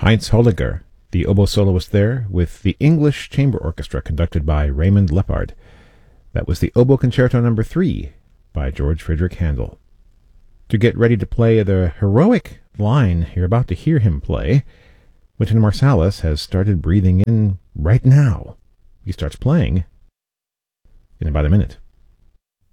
Heinz Holliger, the oboe soloist there, with the English Chamber Orchestra conducted by Raymond Leppard. That was the Oboe Concerto No. 3 by George Friedrich Handel. To get ready to play the heroic line you're about to hear him play, Wynton Marsalis has started breathing in right now. He starts playing in about a minute.